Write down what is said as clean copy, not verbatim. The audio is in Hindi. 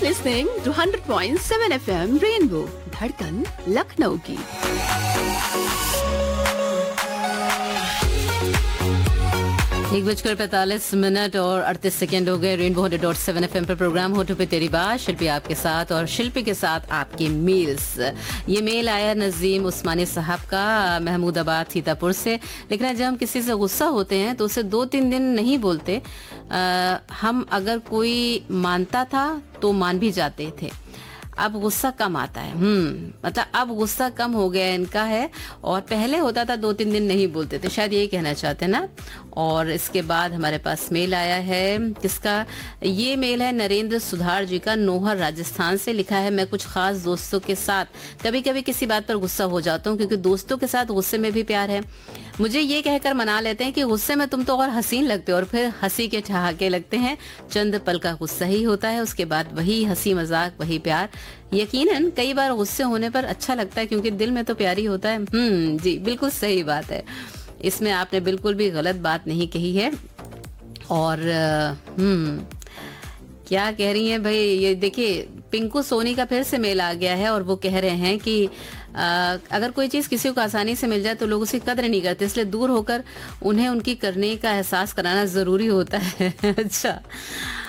listening to 100.7 FM Rainbow, धड़कन लखनऊ की। एक बजकर 45 और 38 सेकेंड हो गए। रेनबो 100.7 FM पर प्रोग्राम होटो पे तेरी बात, शिल्पी आपके साथ और शिल्पी के साथ आपके मेल्स। ये मेल आया नजीम उस्मानी साहब का महमूदाबाद सीतापुर से। लिख रहे हैं, जब हम किसी से गुस्सा होते हैं तो उसे 2-3 दिन नहीं बोलते। हम अगर कोई मानता था तो मान भी जाते थे, अब गुस्सा कम आता है। मतलब अब गुस्सा कम हो गया इनका है, और पहले होता था 2-3 दिन नहीं बोलते थे, शायद यही कहना चाहते हैं ना। और इसके बाद हमारे पास मेल आया है, किसका ये मेल है? नरेंद्र सुधार जी का, नोहर राजस्थान से। लिखा है, मैं कुछ खास दोस्तों के साथ कभी कभी किसी बात पर गुस्सा हो जाता हूँ, क्योंकि दोस्तों के साथ गुस्से में भी प्यार है। मुझे ये कहकर मना लेते हैं कि गुस्से में तुम तो और हसीन लगते हो, और फिर हंसी के ठहाके लगते हैं। चंद पल का गुस्सा ही होता है, उसके बाद वही हंसी मजाक, वही प्यार। यकीनन कई बार गुस्से होने पर अच्छा लगता है, क्योंकि दिल में तो प्यार ही होता है। जी बिल्कुल सही बात है, इसमें आपने बिल्कुल भी गलत बात नहीं कही है। और क्या कह रही हैं भाई, ये देखिए पिंकू सोनी का फिर से मेल आ गया है, और वो कह रहे हैं कि अगर कोई चीज़ किसी को आसानी से मिल जाए तो लोग उसकी कदर नहीं करते, इसलिए दूर होकर उन्हें उनकी करने का एहसास कराना ज़रूरी होता है। अच्छा,